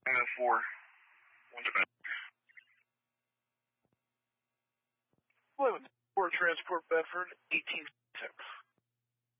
4. 1 to bed. Flight with 4 Transport Bedford, 18